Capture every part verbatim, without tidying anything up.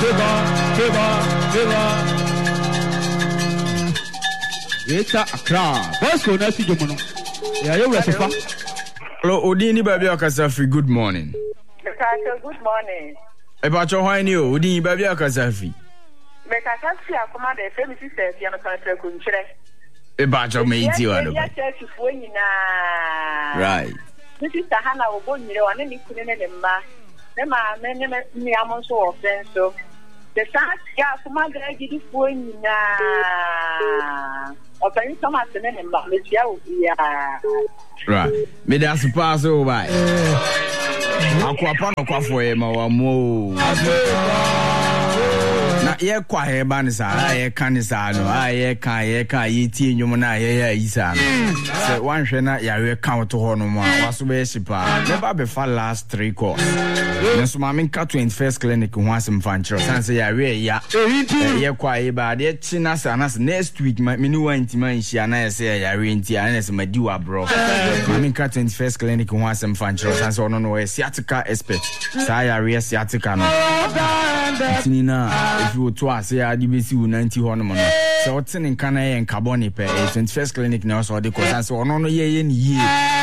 Keba, Keba. Eta Accra. What's going on, Jomono? Yeah, you were so far. Hello, Odini Baby Akasafi. Good morning. Good morning. About your wine, you Odini Baby Akasafi. Mekasafi akoma de famous sisters ya no kan tra kunchire. About your mate you are. Right. This is Hana Obonire one ni kunene ne ma. Ne ma me ne me amonso offense so. The fact ya akoma de gidi fo nyina. Open some at the name of yeah. Right. Me that's pass over. Aqua no kwa for him or more. Na ye kwa he banisa, I canisa no, I can ye can ye tea in your mona ye isa. So one shena ya we count to honoma, was we shipa. Never before last three course. Yes, mammy cut to in first clinic once in Fancher. Sansa ya we ya ye kwa ye bad ye chinas and us next week. My minu intima she and I say ya reinti and as my dua bro. Mammy cut in first clinic once in Fancher. Sansa no no sciatica expert. Saya re sciatica no. Nina. You to us, yeah, D B C ninety one money. So what's in Canada and Carboni pay twenty-first clinic now, so the course so no ye in ye.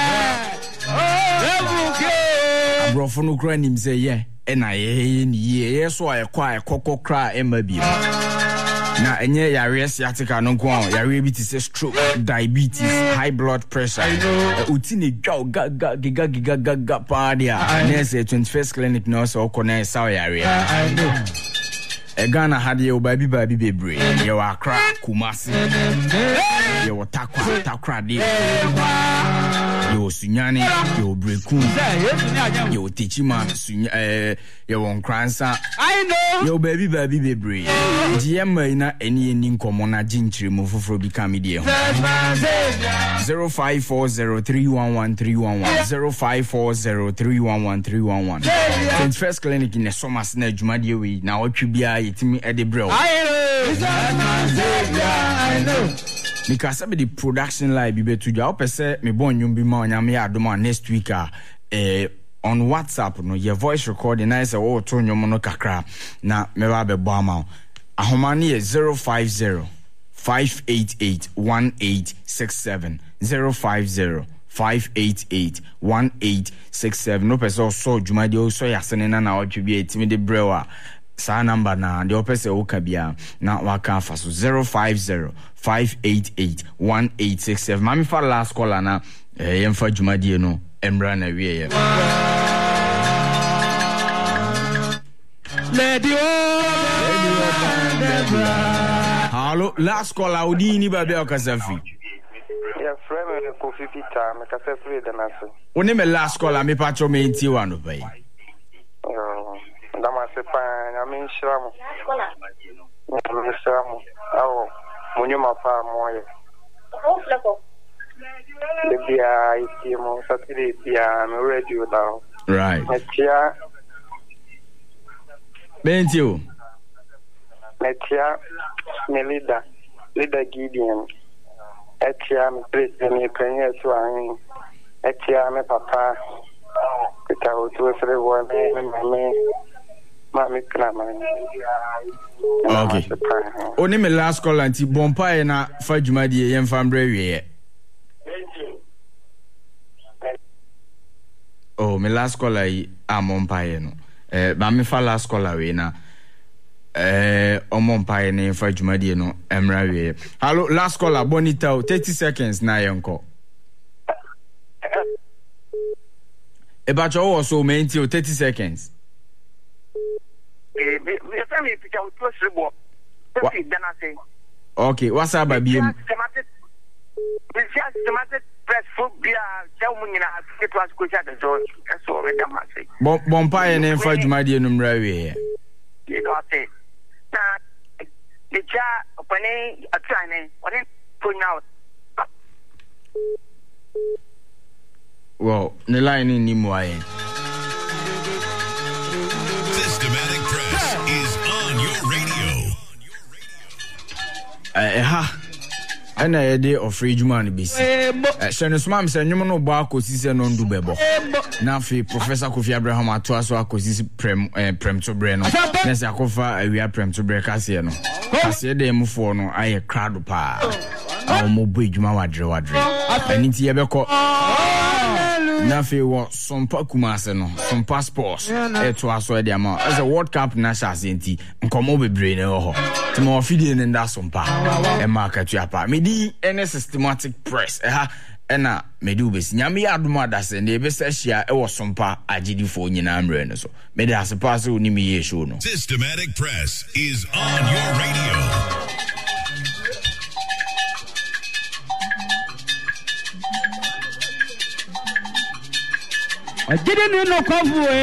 I brought for no crying him say, yeah, and I in ye, so I acquire cocoa cry and maybe. Now, and yeah, ya rest yatica no go on, ya rebitis stroke, diabetes, high blood pressure. Utini go gaga giga giga gaga pardia. And yes, a twenty-first clinic now, so connect South area. I know. E Ghana had your baby baby baby. You are crack, Kumasi. You are Takwa, Takra, you Sunyani, you Brekun, you Tichima, Sunya, you on Cransa. I know your baby baby baby. G M na any ending common gentry move for become idiot. zero five four zero three one one three one one zero five four zero three one one three one one. twenty-first clinic in the summer snare Jumadi. Now what you be me Eddie Bro. I know. Because some of the production live be to you. I say me born you be more nyame adoma next week ah eh on WhatsApp no your voice recording na say oh to nyom no kakra na me ba be bo ama. Ahomani is zero five zero five eight eight one eight six seven zero five zero five eight eight one eight six seven. No person so Jumadi o so yasene na na odwe bi etimi de brewa. Sa number na the opese okabia na waka fa so zero five zero five eight eight one eight six seven. Mami for last caller na eh yemfa Jumadi no emra na wie ye. Lady Hello, last caller Odini Baby Okasafi. Yeah, friend me Kofi Peter, me ka se free the nase. Oni me last caller me patcho me nti wa no bai. Oh. Dama sepa nyame nhyiramu nyame nhyiramu awo munyuma pa moye lebia itimo Saturday bia me radio down right metia bentio metia me leader leader Gideon etia me president me kanya to an etia me papa kita otu sere wo me me Mami Klama. Okay. Only my last call anti bompa na fa Jumadi yen fambre wie. Oh, my last call ai amompa no. Eh ba me fa last call we na eh omompa na fa Jumadi no emra wie. Hello, last caller Bonita thirty seconds na yenko. Ebacho was so menti thirty seconds. Okay, what's up, baby? Bompa and then for Jumadi and Umrawi. You got it. The jar when a trying, what is putting out? Well, the line in Nimway. Systematic Press is on your radio. Eh ha. ɛna yɛde ɔfrɛ adwuma no bɛsi hyɛ no soma m sɛ nnwom no bɔ akɔsi sɛ no ndu bɛbɔ na afei Professor Kofi Abraham atoa so akɔsi prem prem to brɛ no na sɛ akɔfa awia prem to brɛ kaseɛ no kaseɛ de mufoɔ no ayɛ crowd paa a ɔmo bɔ adwuma wadre wadre ɛne nti yɛbɛkɔ na afei wɔ Sompa Kumase no Sompa Sports ɛtoa so ɛde ama as a World Cup na hyɛ ase nti nkɔmmɔ bebree ne wɔ hɔ nti ma wɔfidie ne nda Sompa ɛma akatua pa medi ɛne systematic press ɛha ɛna medi wobɛsi nyame yɛ adom adasɛ ne yɛbɛsɛ hyia ɛwɔ Sompa agyedifoɔ nyinaa mmerɛ no so mede ase paa sɛ wonim yɛ show no. Systematic Press is on your radio. I didn't know.